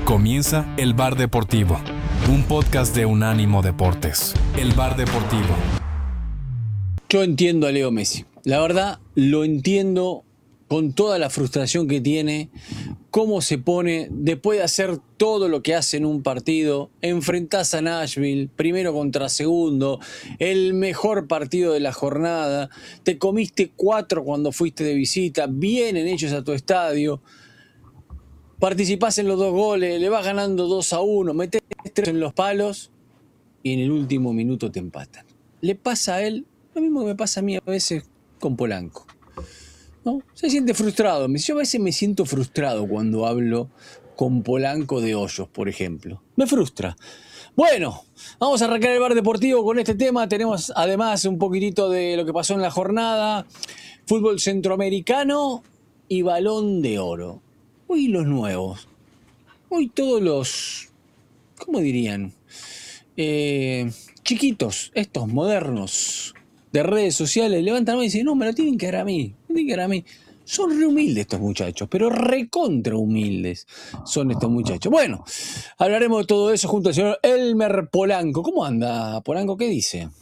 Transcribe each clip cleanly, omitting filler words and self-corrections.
Comienza El Bar Deportivo, un podcast de Unánimo Deportes. El Bar Deportivo. Yo entiendo a Leo Messi. La verdad, lo entiendo con toda la frustración que tiene, cómo se pone después de hacer todo lo que hace en un partido. Enfrentás a Nashville, primero contra segundo, el mejor partido de la jornada. Te comiste 4 cuando fuiste de visita, vienen ellos a tu estadio. Participás en los 2 goles, le vas ganando 2-1, metés 3 en los palos y en el último minuto te empatan. Le pasa a él lo mismo que me pasa a mí a veces con Polanco, ¿no? Se siente frustrado. Yo a veces me siento frustrado cuando hablo con Polanco de Hoyos, por ejemplo. Me frustra. Bueno, vamos a arrancar el Bar Deportivo con este tema. Tenemos además un poquitito de lo que pasó en la jornada. Fútbol centroamericano y Balón de Oro. Hoy los nuevos. Hoy todos los, ¿cómo dirían? Chiquitos, estos modernos de redes sociales, levantan y dicen, no, me lo tienen que dar a mí. Me tienen que dar a mí. Son re humildes estos muchachos, pero recontra humildes son estos muchachos. Bueno, hablaremos de todo eso junto al señor Elmer Polanco. ¿Cómo anda, Polanco? ¿Qué dice?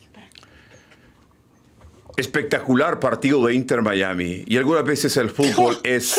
Espectacular partido de Inter Miami. Y algunas veces el fútbol es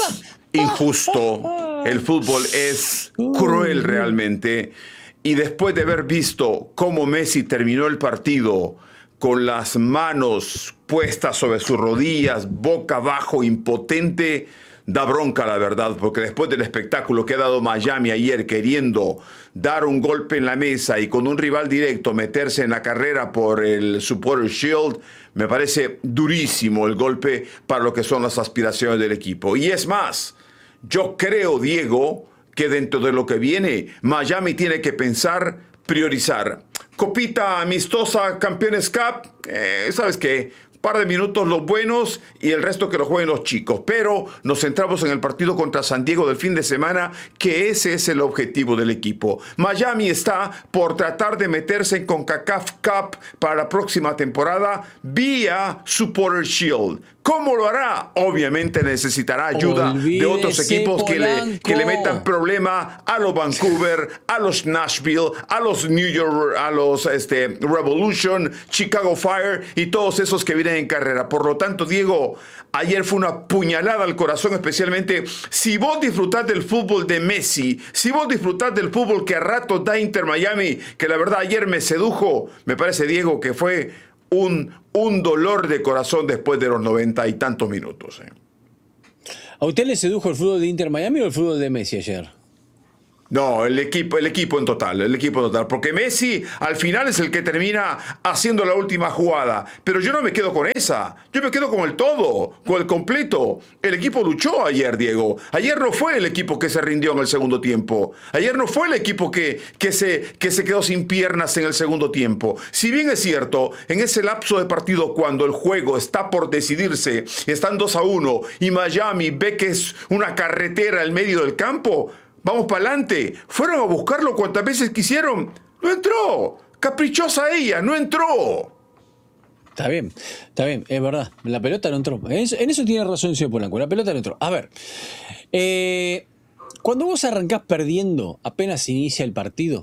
injusto, el fútbol es cruel realmente. Y después de haber visto cómo Messi terminó el partido con las manos puestas sobre sus rodillas, boca abajo, impotente, da bronca la verdad, porque después del espectáculo que ha dado Miami ayer queriendo dar un golpe en la mesa y con un rival directo meterse en la carrera por el Supporters Shield, me parece durísimo el golpe para lo que son las aspiraciones del equipo. Y es más, yo creo, Diego, que dentro de lo que viene, Miami tiene que pensar, priorizar. Copita amistosa, Campeones Cup, ¿sabes qué? Un par de minutos los buenos y el resto que lo jueguen los chicos. Pero nos centramos en el partido contra San Diego del fin de semana, que ese es el objetivo del equipo. Miami está por tratar de meterse en CONCACAF Cup para la próxima temporada vía Supporters Shield. ¿Cómo lo hará? Obviamente necesitará ayuda de otros equipos que le metan problema a los Vancouver, a los Nashville, a los New York, a los Revolution, Chicago Fire y todos esos que vienen en carrera. Por lo tanto, Diego, ayer fue una puñalada al corazón, especialmente si vos disfrutás del fútbol de Messi, si vos disfrutás del fútbol que a ratos da Inter Miami, que la verdad ayer me sedujo, me parece, Diego, que fue un dolor de corazón después de los 90 y tantos minutos. ¿A usted le sedujo el fútbol de Inter Miami o el fútbol de Messi ayer? No, el equipo en total, porque Messi al final es el que termina haciendo la última jugada, pero yo no me quedo con esa, yo me quedo con el todo, con el completo. El equipo luchó ayer, Diego. Ayer no fue el equipo que se rindió en el segundo tiempo, ayer no fue el equipo que se quedó sin piernas en el segundo tiempo. Si bien es cierto, en ese lapso de partido cuando el juego está por decidirse, están 2-1 y Miami ve que es una carretera en medio del campo, vamos para adelante. Fueron a buscarlo cuantas veces quisieron. No entró. Caprichosa ella, no entró. Está bien, es verdad. La pelota no entró. En eso tiene razón el señor Polanco. La pelota no entró. A ver, cuando vos arrancás perdiendo, apenas inicia el partido,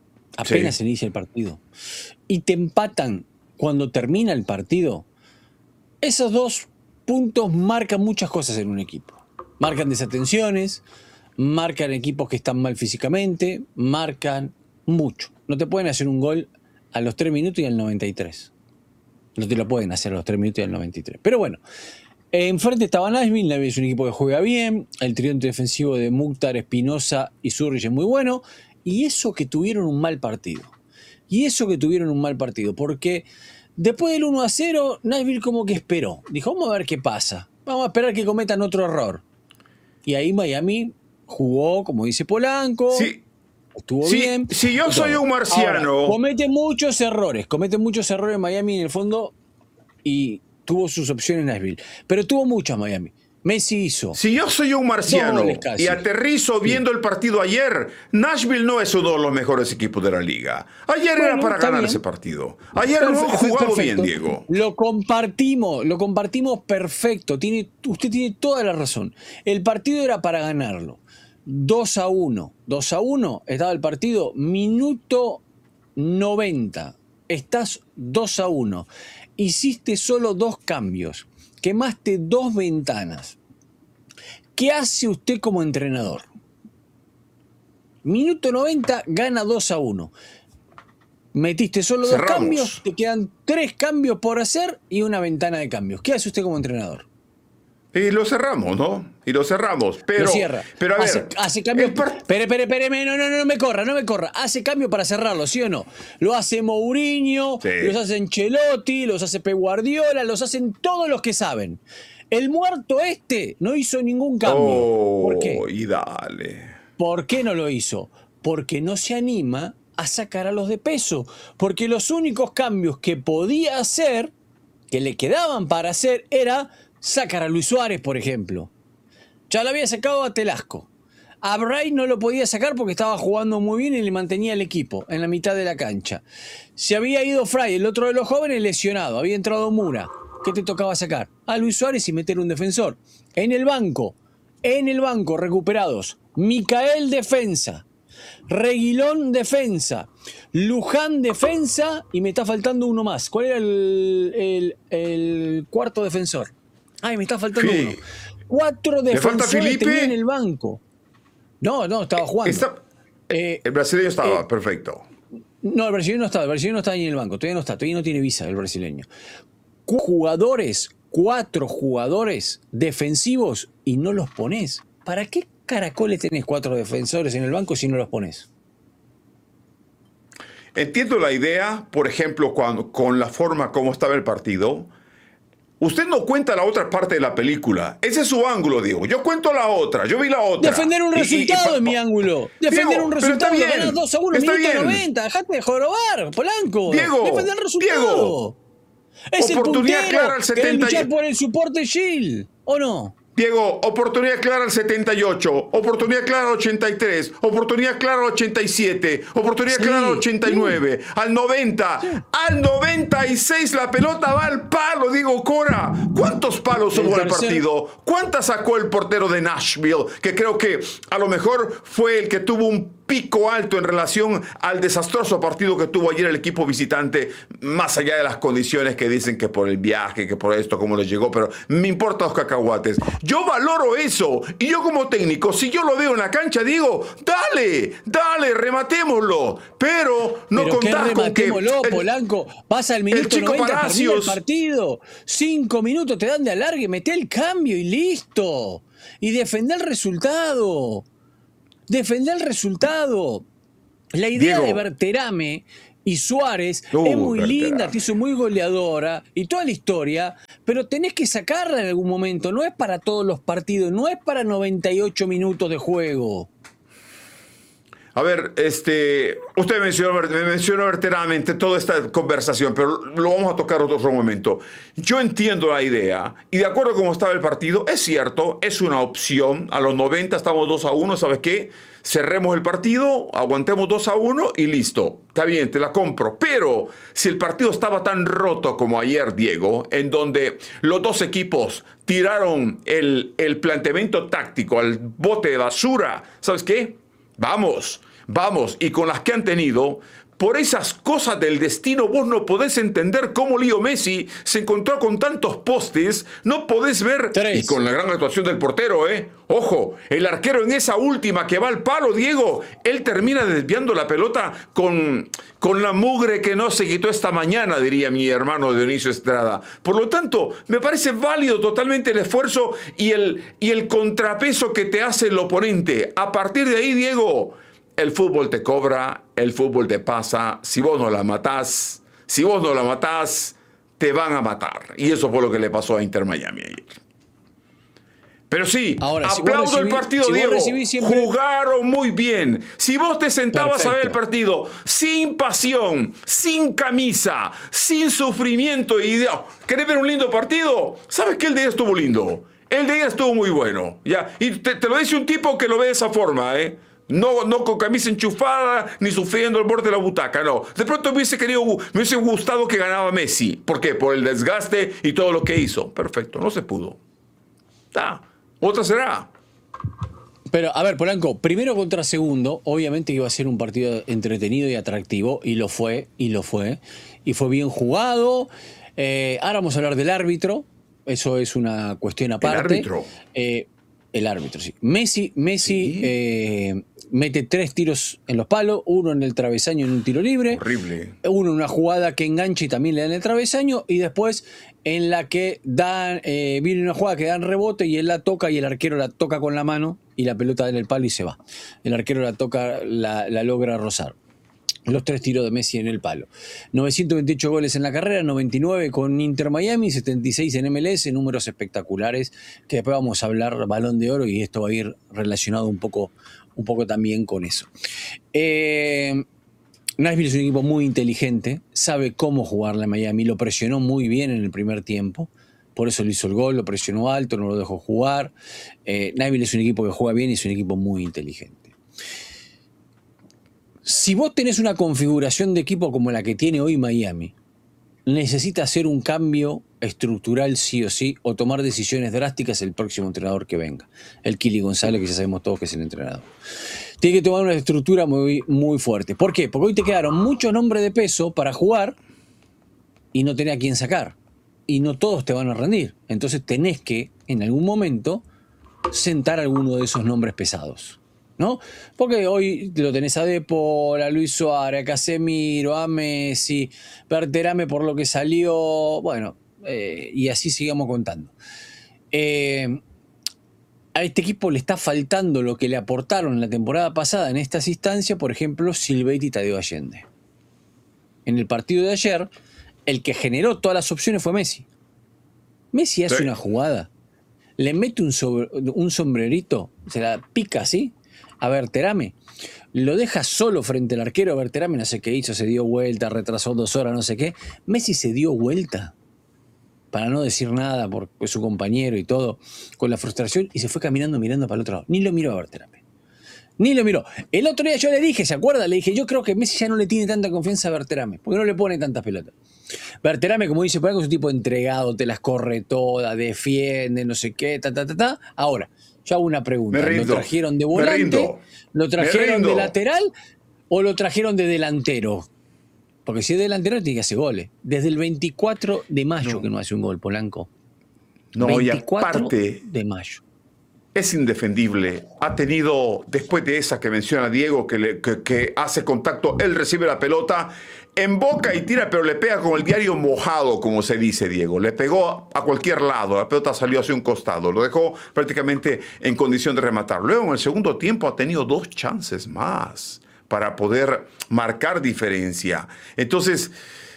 y te empatan cuando termina el partido, esos 2 puntos marcan muchas cosas en un equipo. Marcan desatenciones, marcan equipos que están mal físicamente, marcan mucho. No te pueden hacer un gol a los 3 minutos y al 93. No te lo pueden hacer a los 3 minutos y al 93. Pero bueno, enfrente estaba Nashville, es un equipo que juega bien, el tridente defensivo de Mukhtar, Espinosa y Zurich es muy bueno, y eso que tuvieron un mal partido. Porque después del 1-0, Nashville como que esperó. Dijo, vamos a ver qué pasa. Vamos a esperar que cometan otro error. Y ahí Miami jugó, como dice Polanco, sí, estuvo bien. Si yo soy un marciano... Ahora, comete muchos errores Miami en el fondo y tuvo sus opciones Nashville. Pero tuvo muchas Miami. Messi hizo. Si yo soy un marciano y aterrizo viendo el partido ayer, Nashville no es uno de los mejores equipos de la liga. Ayer era para ganar ese partido. Ayer no ha jugado bien, Diego. Lo compartimos perfecto. Usted tiene toda la razón. El partido era para ganarlo. 2-1. 2-1 estaba el partido, minuto 90. Estás 2-1. Hiciste solo 2 cambios. Quemaste 2 ventanas. ¿Qué hace usted como entrenador? Minuto 90, gana 2-1. Metiste solo 2 cambios, te quedan 3 cambios por hacer y una ventana de cambios. ¿Qué hace usted como entrenador? Y lo cerramos, ¿no? Y lo cerramos. Pero, lo cierra. Pero a ver. Hace cambio. Espere, no me corra. Hace cambio para cerrarlo, ¿sí o no? Lo hace Mourinho, sí. Los hace Ancelotti, los hace Pep Guardiola, los hacen todos los que saben. El muerto no hizo ningún cambio. ¿Por qué? Y dale. ¿Por qué no lo hizo? Porque no se anima a sacar a los de peso. Porque los únicos cambios que podía hacer, que le quedaban para hacer, era sacar a Luis Suárez, por ejemplo. Ya lo había sacado a Telasco. A Bray no lo podía sacar porque estaba jugando muy bien y le mantenía el equipo en la mitad de la cancha. Se había ido Fray, el otro de los jóvenes, lesionado. Había entrado Mura. ¿Qué te tocaba sacar? A Luis Suárez y meter un defensor. En el banco recuperados. Micael defensa. Reguilón defensa. Luján defensa. Y me está faltando uno más. ¿Cuál era el cuarto defensor? Ay, me está faltando uno. 4 defensores tenía en el banco. No, estaba jugando. El brasileño estaba, perfecto. No, el brasileño no estaba ahí en el banco. Todavía no tiene visa el brasileño. 4 jugadores defensivos y no los ponés. ¿Para qué caracoles tenés 4 defensores en el banco si no los ponés? Entiendo la idea, por ejemplo, con la forma como estaba el partido. Usted no cuenta la otra parte de la película. Ese es su ángulo, Diego. Yo cuento la otra. Yo vi la otra. Defender un resultado es mi ángulo. Defender un resultado. Ganás 2-1, minuto 90. Dejate de jorobar, Polanco. Diego. Defender el resultado. Diego. Es Oportunidad el puntero. clara al 70. Luchar por el soporte Gil, ¿o no? Diego, oportunidad clara al 78, oportunidad clara al 83, oportunidad clara al 87, oportunidad clara al 89, al 90, al 96 la pelota va al palo, Diego Cora. ¿Cuántos palos hubo en el partido? ¿Cuántas sacó el portero de Nashville? Que creo que a lo mejor fue el que tuvo un pico alto en relación al desastroso partido que tuvo ayer el equipo visitante, más allá de las condiciones que dicen que por el viaje, que por esto, cómo les llegó, pero me importan los cacahuates. Yo valoro eso, y yo como técnico, si yo lo veo en la cancha, digo, dale, rematémoslo, pero no contás con que... Polanco, pasa el minuto 90, termina el partido, 5 minutos te dan de alargue, meté el cambio y listo, y defender el resultado. La idea Diego, de Berterame y Suárez es muy linda, te hizo muy goleadora y toda la historia, pero tenés que sacarla en algún momento. No es para todos los partidos, no es para 98 minutos de juego. A ver, usted mencionó verdaderamente toda esta conversación, pero lo vamos a tocar otro momento. Yo entiendo la idea, y de acuerdo con cómo estaba el partido, es cierto, es una opción. A los 90 estamos 2-1, ¿sabes qué? Cerremos el partido, aguantemos 2-1 y listo. Está bien, te la compro. Pero si el partido estaba tan roto como ayer, Diego, en donde los dos equipos tiraron el planteamiento táctico al bote de basura, ¿sabes qué? Vamos, y con las que han tenido, por esas cosas del destino, vos no podés entender cómo Leo Messi se encontró con tantos postes, no podés ver, 3. Y con la gran actuación del portero, ojo, el arquero en esa última que va al palo, Diego, él termina desviando la pelota con la mugre que no se quitó esta mañana, diría mi hermano Dionisio Estrada. Por lo tanto, me parece válido totalmente el esfuerzo y el contrapeso que te hace el oponente. A partir de ahí, Diego, el fútbol te cobra, el fútbol te pasa. Si vos no la matás, te van a matar. Y eso fue lo que le pasó a Inter Miami ayer. Pero sí, ahora, aplaudo el partido, Diego. Siempre... Jugaron muy bien. Si vos te sentabas Perfecto. a ver el partido sin pasión, sin camisa, sin sufrimiento y ¿querés ver un lindo partido? ¿Sabes qué? El de ayer estuvo lindo. El de ayer estuvo muy bueno. ¿Ya? Y te lo dice un tipo que lo ve de esa forma, No con camisa enchufada, ni sufriendo al borde de la butaca, no. De pronto me hubiese gustado que ganaba Messi. ¿Por qué? Por el desgaste y todo lo que hizo. Perfecto, no se pudo. Otra será. Pero, a ver, Polanco, primero contra segundo, obviamente que iba a ser un partido entretenido y atractivo, y lo fue, y fue bien jugado. Ahora vamos a hablar del árbitro, eso es una cuestión aparte. ¿El árbitro? El árbitro, sí. Messi Sí. mete 3 tiros en los palos, uno en el travesaño en un tiro libre. Horrible. Uno en una jugada que engancha y también le dan el travesaño, y después en la que viene una jugada que dan rebote y él la toca y el arquero la toca con la mano y la pelota da en el palo y se va. El arquero la toca, la logra rozar. Los 3 tiros de Messi en el palo. 928 goles en la carrera, 99 con Inter Miami, 76 en MLS, números espectaculares, que después vamos a hablar Balón de Oro y esto va a ir relacionado un poco también con eso. Nashville es un equipo muy inteligente, sabe cómo jugarle a Miami, lo presionó muy bien en el primer tiempo, por eso le hizo el gol, lo presionó alto, no lo dejó jugar. Nashville es un equipo que juega bien y es un equipo muy inteligente. Si vos tenés una configuración de equipo como la que tiene hoy Miami, necesita hacer un cambio estructural sí o sí, o tomar decisiones drásticas el próximo entrenador que venga. El Kili González, que ya sabemos todos que es el entrenador. Tiene que tomar una estructura muy, muy fuerte. ¿Por qué? Porque hoy te quedaron muchos nombres de peso para jugar y no tenés a quién sacar. Y no todos te van a rendir. Entonces tenés que, en algún momento, sentar alguno de esos nombres pesados, ¿no? Porque hoy lo tenés a Depor, a Luis Suárez, a Casemiro, a Messi, Berterame por lo que salió, bueno, y así sigamos contando. A este equipo le está faltando lo que le aportaron en la temporada pasada en estas instancias, por ejemplo, Silvetti y Tadeo Allende. En el partido de ayer, el que generó todas las opciones fue Messi. Messi hace una jugada, le mete un sombrerito, se la pica así a Berterame, lo deja solo frente al arquero. Berterame no sé qué hizo, se dio vuelta, retrasó 2 horas, no sé qué. Messi se dio vuelta, para no decir nada, porque su compañero y todo, con la frustración, y se fue caminando mirando para el otro lado. Ni lo miró a Berterame. Ni lo miró. El otro día yo le dije, ¿se acuerda? Le dije, yo creo que Messi ya no le tiene tanta confianza a Berterame, porque no le pone tantas pelotas. Berterame, como dice, es un tipo entregado, te las corre todas, defiende, no sé qué, Ahora, yo hago una pregunta. ¿Lo trajeron de volante? ¿Lo trajeron de lateral? ¿O lo trajeron de delantero? Porque si es delantero tiene que hacer goles. Desde el 24 de mayo que no hace un gol, Polanco. No, 24 y aparte, de mayo. es indefendible. Ha tenido, después de esa que menciona Diego, que hace contacto, él recibe la pelota, emboca y tira, pero le pega con el diario mojado, como se dice, Diego. Le pegó a cualquier lado, la pelota salió hacia un costado, lo dejó prácticamente en condición de rematar. Luego, en el segundo tiempo, ha tenido 2 chances más para poder marcar diferencia. Entonces,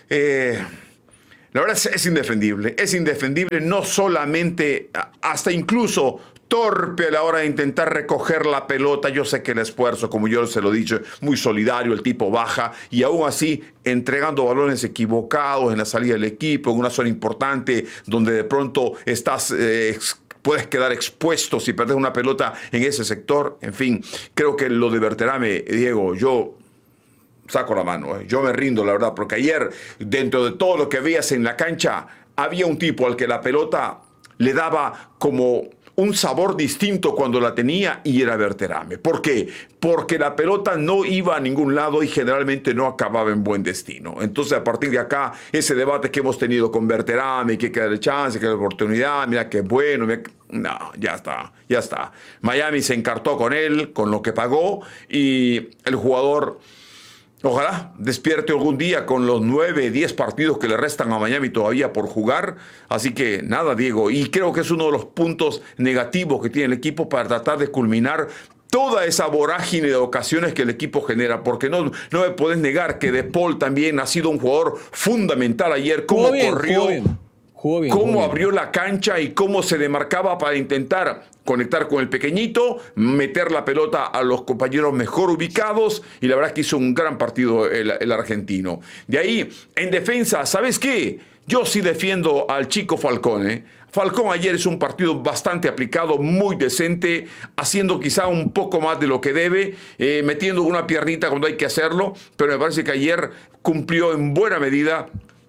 la verdad es indefendible, no solamente, hasta incluso torpe a la hora de intentar recoger la pelota. Yo sé que el esfuerzo, como yo se lo he dicho, muy solidario, el tipo baja y aún así entregando balones equivocados en la salida del equipo, en una zona importante donde de pronto puedes quedar expuesto si perdes una pelota en ese sector. En fin, creo que lo de Berterame, Diego, yo saco la mano, yo me rindo, la verdad, porque ayer, dentro de todo lo que veías en la cancha, había un tipo al que la pelota le daba como un sabor distinto cuando la tenía, y era Berterame. ¿Por qué? Porque la pelota no iba a ningún lado y generalmente no acababa en buen destino. Entonces, a partir de acá, ese debate que hemos tenido con Berterame, que queda el chance, que la oportunidad, mira qué bueno, no, ya está. Miami se encartó con él, con lo que pagó, y el jugador, ojalá despierte algún día con los 9, 10 partidos que le restan a Miami todavía por jugar. Así que nada, Diego. Y creo que es uno de los puntos negativos que tiene el equipo para tratar de culminar toda esa vorágine de ocasiones que el equipo genera. Porque no me puedes negar que De Paul también ha sido un jugador fundamental ayer. Cómo corrió, cómo abrió la cancha y cómo se demarcaba para intentar conectar con el pequeñito, meter la pelota a los compañeros mejor ubicados, y la verdad es que hizo un gran partido el argentino. De ahí, en defensa, ¿sabes qué? Yo sí defiendo al chico Falcón. Falcón ayer es un partido bastante aplicado, muy decente, haciendo quizá un poco más de lo que debe, metiendo una piernita cuando hay que hacerlo, pero me parece que ayer cumplió en buena medida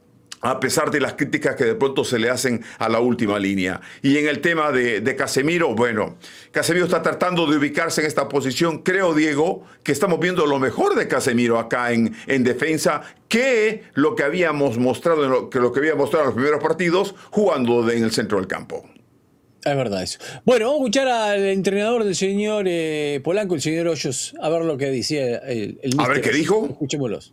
a pesar de las críticas que de pronto se le hacen a la última línea. Y en el tema de Casemiro, bueno, Casemiro está tratando de ubicarse en esta posición. Creo, Diego, que estamos viendo lo mejor de Casemiro acá en defensa, que lo que habíamos mostrado, lo que había mostrado en los primeros partidos, jugando en el centro del campo. Es verdad eso. Bueno, vamos a escuchar al entrenador del señor Polanco, el señor Hoyos, a ver lo que decía el A ver, ¿qué dijo? Escuchémoslos.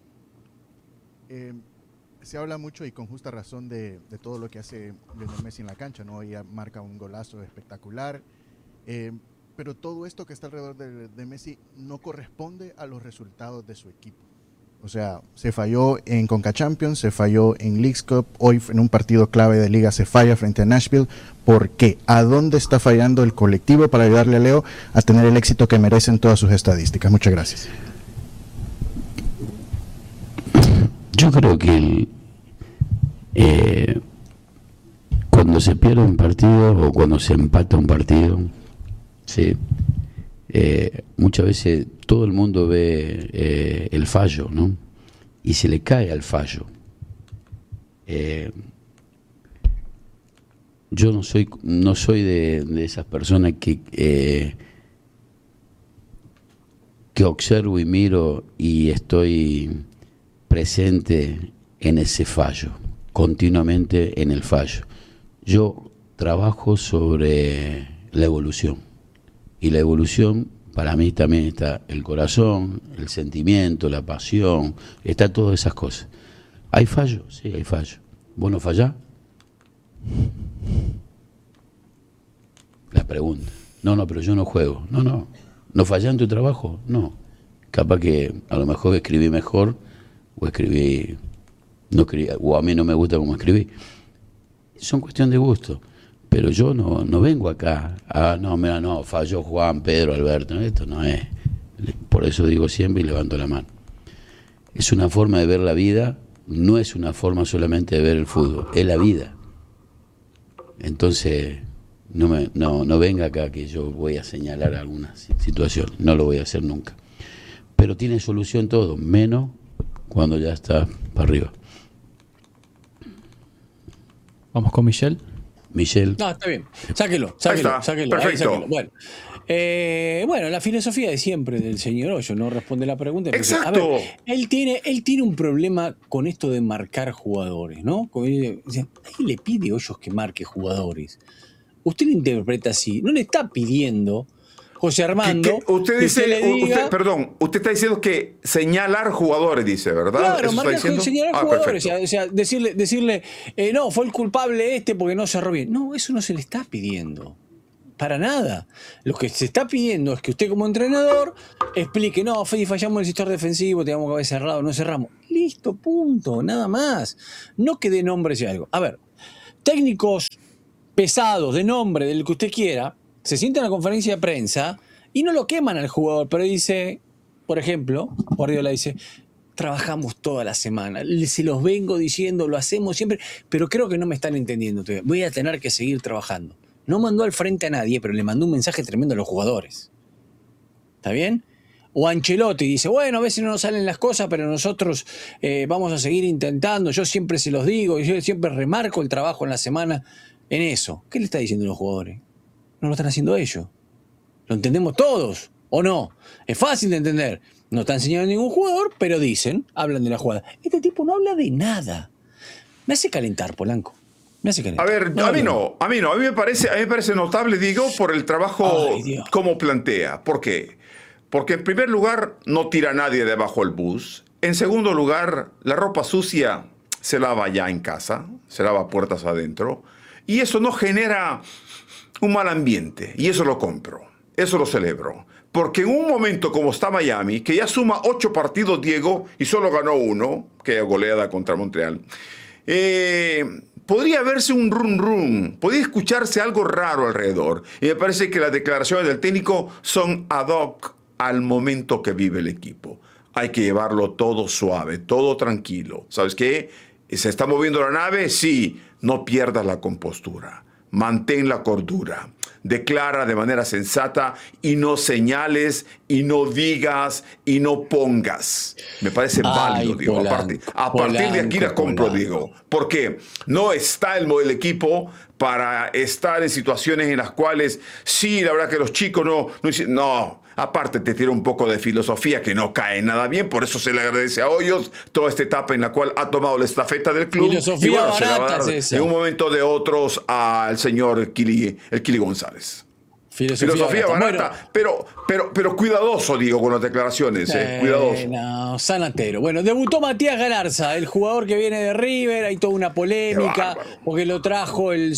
Se habla mucho y con justa razón de todo lo que hace Lionel Messi en la cancha, ¿no? Ella marca un golazo espectacular, pero todo esto que está alrededor de Messi no corresponde a los resultados de su equipo. O sea, se falló en Conca Champions, se falló en Leagues Cup, hoy en un partido clave de liga se falla frente a Nashville. ¿Por qué? ¿A dónde está fallando el colectivo para ayudarle a Leo a tener el éxito que merecen todas sus estadísticas? Muchas gracias. Yo creo que cuando se pierde un partido o cuando se empata un partido, ¿sí? Muchas veces todo el mundo ve el fallo, ¿no? Y se le cae al fallo. Yo no soy de esas personas que observo y miro y estoy presente en ese fallo, continuamente en el fallo. Yo trabajo sobre la evolución, y la evolución para mí también está el corazón, el sentimiento, la pasión, está todas esas cosas. ¿Hay fallo? Sí, hay fallo. ¿Vos no fallás? La pregunta. No, pero yo no juego. ¿No fallás en tu trabajo? No. Capaz que a lo mejor escribí mejor, o escribí, o a mí no me gusta cómo escribí. Son cuestión de gusto, pero yo no vengo acá no, falló Juan, Pedro, Alberto, esto no es. Por eso digo siempre y levanto la mano. Es una forma de ver la vida, no es una forma solamente de ver el fútbol, es la vida. Entonces, no venga acá que yo voy a señalar alguna situación, no lo voy a hacer nunca. Pero tiene solución todo, menos cuando ya está para arriba. Vamos con Michelle. No, está bien. Sáquelo. Perfecto. Bueno, la filosofía de siempre del señor Hoyo, no responde la pregunta. Exacto. A ver, él tiene un problema con esto de marcar jugadores, ¿no? Nadie le pide Hoyos que marque jugadores. Usted lo interpreta así. No le está pidiendo José Armando. Usted está diciendo que señalar jugadores, dice, ¿verdad? Claro, señalar jugadores. Perfecto. O sea, decirle no, fue el culpable porque no cerró bien. No, eso no se le está pidiendo. Para nada. Lo que se está pidiendo es que usted como entrenador explique, no, fallamos en el sector defensivo, teníamos que haber cerrado, no cerramos. Listo, punto, nada más. No que dé nombres y algo. A ver, técnicos pesados, de nombre, del que usted quiera, se sienta en la conferencia de prensa y no lo queman al jugador, pero dice, por ejemplo, Guardiola dice, trabajamos toda la semana, se los vengo diciendo, lo hacemos siempre, pero creo que no me están entendiendo todavía. Voy a tener que seguir trabajando. No mandó al frente a nadie, pero le mandó un mensaje tremendo a los jugadores. ¿Está bien? O Ancelotti dice, bueno, a veces no nos salen las cosas, pero nosotros vamos a seguir intentando, yo siempre se los digo, yo siempre remarco el trabajo en la semana en eso. ¿Qué le está diciendo a los jugadores? No lo están haciendo ellos. Lo entendemos todos, ¿o no? Es fácil de entender. No está enseñando a ningún jugador, pero hablan de la jugada. Este tipo no habla de nada. Me hace calentar, Polanco. Me hace calentar. A ver, a mí me parece notable, digo, por el trabajo como plantea. ¿Por qué? Porque en primer lugar no tira a nadie debajo del bus. En segundo lugar, la ropa sucia se lava ya en casa, se lava puertas adentro. Y eso no genera un mal ambiente, y eso lo compro, eso lo celebro. Porque en un momento como está Miami, que ya suma 8 partidos, Diego, y solo ganó 1, que es goleada contra Montreal, podría verse un rum, podría escucharse algo raro alrededor. Y me parece que las declaraciones del técnico son ad hoc al momento que vive el equipo. Hay que llevarlo todo suave, todo tranquilo. ¿Sabes qué? ¿Se está moviendo la nave? Sí, no pierdas la compostura. Mantén la cordura. declara de manera sensata y no señales y no digas y no pongas. Me parece válido, Diego. A partir de aquí la compro, Diego. Porque no está el equipo para estar en situaciones en las cuales, sí, la verdad que los chicos no. Aparte te tira un poco de filosofía que no cae nada bien, por eso se le agradece a Hoyos toda esta etapa en la cual ha tomado la estafeta del club. Filosofía y bueno, se la va a barata dar es esa. de un momento de otros al señor el Kili González. Filosofía barata, bueno, pero cuidadoso, Diego, con las declaraciones. Cuidadoso. No, sanatero. Bueno, debutó Matías Galarza, el jugador que viene de River. Hay toda una polémica porque lo trajo el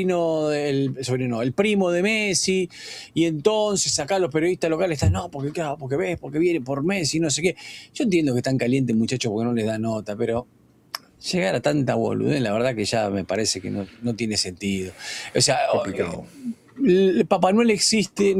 primo de Messi. Y entonces acá los periodistas locales están, no, porque viene por Messi, no sé qué. Yo entiendo que están calientes, muchachos, porque no les da nota, pero llegar a tanta boludez, la verdad que ya me parece que no tiene sentido. O sea, complicado. Papá Noel no existe,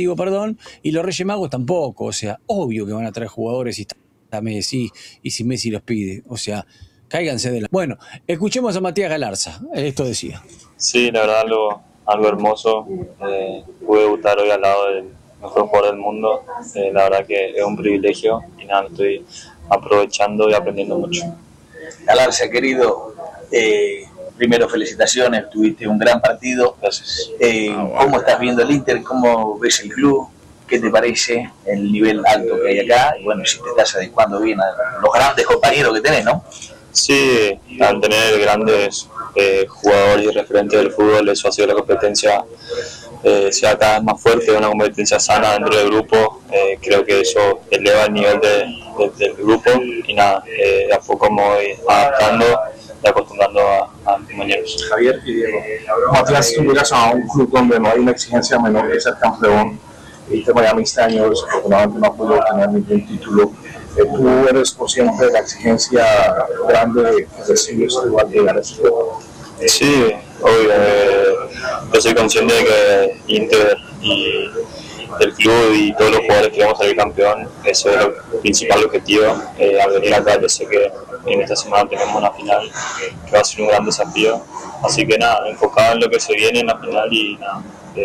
y los Reyes Magos tampoco. O sea, obvio que van a traer jugadores y está Messi, y si Messi los pide. O sea, cáiganse de la... Bueno, escuchemos a Matías Galarza. Esto decía. Sí, la verdad, algo hermoso. Pude debutar hoy al lado del mejor jugador del mundo. La verdad que es un privilegio y nada, me estoy aprovechando y aprendiendo mucho. Galarza, querido, primero felicitaciones, tuviste un gran partido. Gracias. ¿Cómo estás viendo el Inter? ¿Cómo ves el club? ¿Qué te parece el nivel alto que hay acá? Y bueno, si te estás adecuando bien a los grandes compañeros que tenés, ¿no? Sí, al tener grandes jugadores y referentes del fútbol, eso hace que la competencia sea cada vez más fuerte, una competencia sana dentro del grupo. Creo que eso eleva el nivel del grupo y nada, de a poco me voy adaptando y acostumbrando a mis compañeros. Javier y Diego, Matías, tú llegas a un club donde no hay una exigencia menor que ser campeón. Inter Miami este año desafortunadamente no ha podido obtener ningún título. Tú eres consciente de la exigencia grande que recibes tú al llegar a este juego. Sí, obvio. Yo soy consciente de que Inter y el club y todos los jugadores queremos salir campeón. Eso es el principal objetivo. Al venir acá, yo sé que en esta semana tenemos una final que va a ser un gran desafío. Así que nada, enfocado en lo que se viene en la final y nada,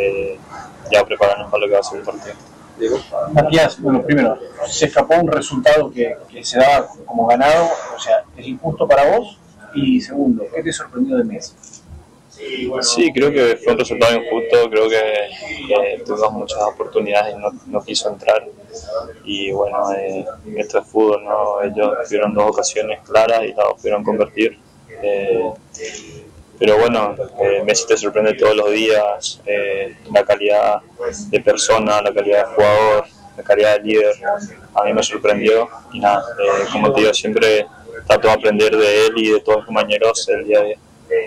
ya prepararnos para lo que va a ser el partido. Matías, bueno, primero, se escapó un resultado que se daba como ganado, o sea, ¿es injusto para vos? Y segundo, ¿qué te sorprendió de Messi? Sí, creo que fue un resultado injusto, creo que tuvimos muchas oportunidades y no quiso entrar. Y bueno, esto es fútbol, ¿no? Ellos tuvieron 2 ocasiones claras y las pudieron convertir. Pero bueno, Messi te sorprende todos los días, la calidad de persona, la calidad de jugador, la calidad de líder. A mí me sorprendió y nada, como te digo, siempre trato de aprender de él y de todos los compañeros el día a día.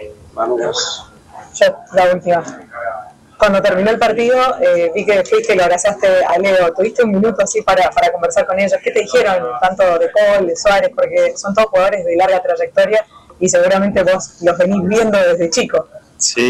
Yo, la última. Cuando terminó el partido, vi que fuiste y lo abrazaste a Leo. ¿Tuviste un minuto así para conversar con ellos? ¿Qué te dijeron, tanto de Paul, de Suárez? Porque son todos jugadores de larga trayectoria y seguramente vos los venís viendo desde chico. Sí,